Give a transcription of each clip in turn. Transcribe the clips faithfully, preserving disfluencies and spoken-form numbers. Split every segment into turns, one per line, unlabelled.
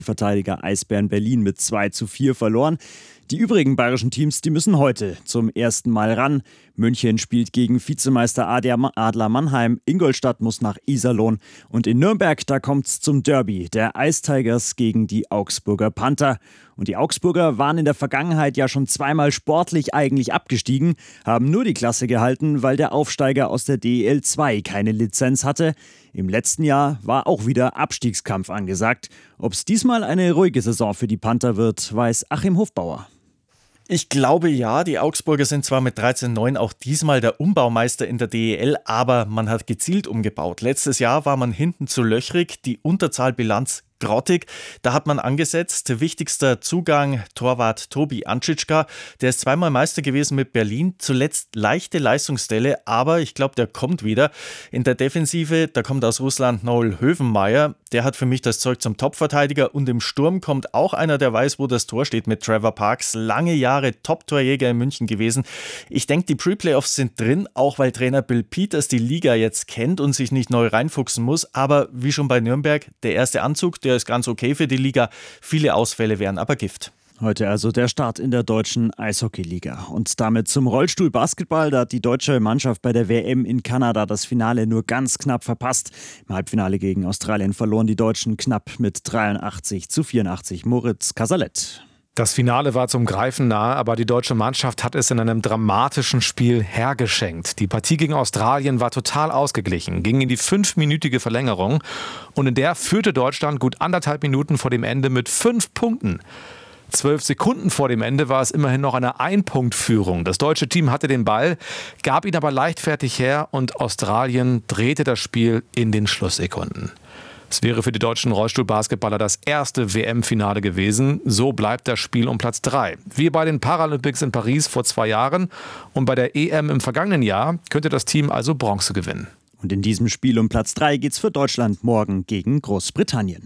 Verteidiger Eisbären Berlin mit zwei zu vier verloren. Die übrigen bayerischen Teams, die müssen heute zum ersten Mal ran. München spielt gegen Vizemeister Adler Mannheim, Ingolstadt muss nach Iserlohn und in Nürnberg, da kommt's zum Derby der Ice Tigers gegen die Augsburger Panther. Und die Augsburger waren in der Vergangenheit ja schon zweimal sportlich eigentlich abgestiegen, haben nur die Klasse gehalten, weil der Aufsteiger aus der D E L zwei keine Lizenz hatte. Im letzten Jahr war auch wieder Abstiegskampf angesagt. Ob es diesmal eine ruhige Saison für die Panther wird, weiß Achim Hofbauer.
Ich glaube ja, die Augsburger sind zwar mit dreizehn neun auch diesmal der Umbaumeister in der D E L, aber man hat gezielt umgebaut. Letztes Jahr war man hinten zu löchrig, die Unterzahlbilanz grottig. Da hat man angesetzt. Wichtigster Zugang Torwart Tobi Anschitschka. Der ist zweimal Meister gewesen mit Berlin. Zuletzt leichte Leistungsdelle, aber ich glaube, der kommt wieder. In der Defensive, da kommt aus Russland Noel Hövenmeier. Der hat für mich das Zeug zum Topverteidiger. Und im Sturm kommt auch einer, der weiß, wo das Tor steht mit Trevor Parks. Lange Jahre Top-Torjäger in München gewesen. Ich denke, die Pre-Playoffs sind drin, auch weil Trainer Bill Peters die Liga jetzt kennt und sich nicht neu reinfuchsen muss. Aber wie schon bei Nürnberg, der erste Anzug, der ist ganz okay für die Liga. Viele Ausfälle wären aber Gift.
Heute also der Start in der deutschen Eishockeyliga. Und damit zum Rollstuhlbasketball. Da hat die deutsche Mannschaft bei der W M in Kanada das Finale nur ganz knapp verpasst. Im Halbfinale gegen Australien verloren die Deutschen knapp mit dreiundachtzig zu vierundachtzig. Moritz Casalett.
Das Finale war zum Greifen nahe, aber die deutsche Mannschaft hat es in einem dramatischen Spiel hergeschenkt. Die Partie gegen Australien war total ausgeglichen, ging in die fünfminütige Verlängerung und in der führte Deutschland gut anderthalb Minuten vor dem Ende mit fünf Punkten. Zwölf Sekunden vor dem Ende war es immerhin noch eine Ein-Punkt-Führung. Das deutsche Team hatte den Ball, gab ihn aber leichtfertig her und Australien drehte das Spiel in den Schlusssekunden. Es wäre für die deutschen Rollstuhlbasketballer das erste W M-Finale gewesen. So bleibt das Spiel um Platz drei. Wie bei den Paralympics in Paris vor zwei Jahren und bei der E M im vergangenen Jahr könnte das Team also Bronze gewinnen.
Und in diesem Spiel um Platz drei geht's für Deutschland morgen gegen Großbritannien.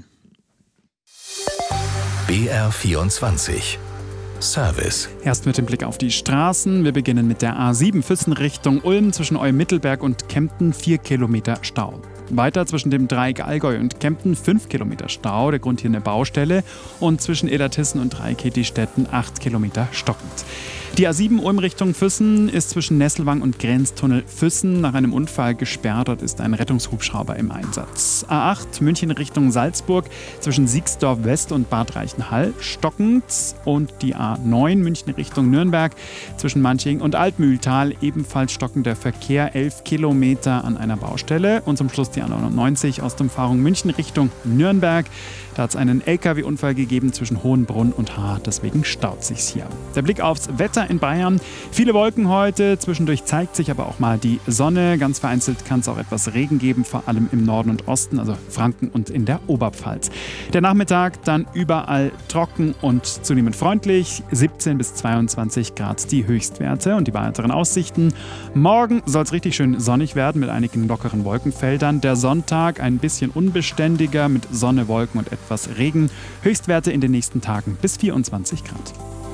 B R vierundzwanzig Service.
Erst mit dem Blick auf die Straßen. Wir beginnen mit der A sieben Füssen Richtung Ulm zwischen Eumittelberg und Kempten vier Kilometer Stau. Weiter zwischen dem Dreieck Allgäu und Kempten fünf Kilometer Stau, der Grund hier eine Baustelle. Und zwischen Illertissen und Dreieck-Kettistetten acht Kilometer stockend. Die A sieben Ulm Richtung Füssen ist zwischen Nesselwang und Grenztunnel Füssen nach einem Unfall gesperrt. Dort ist ein Rettungshubschrauber im Einsatz. A acht München Richtung Salzburg zwischen Siegsdorf West und Bad Reichenhall stockend. Und die A neun München Richtung Nürnberg zwischen Manching und Altmühltal ebenfalls stockender Verkehr, elf Kilometer an einer Baustelle. Und zum Schluss die A neunundneunzig aus der Umfahrung München Richtung Nürnberg. Da hat es einen L K W-Unfall gegeben zwischen Hohenbrunn und Haar, deswegen staut sich's hier. Der Blick aufs Wetter in Bayern. Viele Wolken heute, zwischendurch zeigt sich aber auch mal die Sonne. Ganz vereinzelt kann es auch etwas Regen geben, vor allem im Norden und Osten, also Franken und in der Oberpfalz. Der Nachmittag dann überall trocken und zunehmend freundlich. siebzehn bis zweiundzwanzig Grad die Höchstwerte und die weiteren Aussichten. Morgen soll es richtig schön sonnig werden mit einigen lockeren Wolkenfeldern. Der Sonntag ein bisschen unbeständiger mit Sonne, Wolken und etwas Regen. Höchstwerte in den nächsten Tagen bis vierundzwanzig Grad.